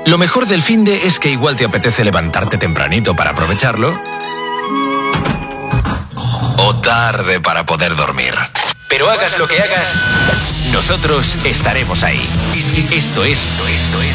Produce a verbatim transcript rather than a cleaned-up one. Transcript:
Lo mejor del finde es que igual te apetece levantarte tempranito para aprovecharlo, o tarde para poder dormir. Pero hagas lo que hagas, nosotros estaremos ahí. Esto es, esto es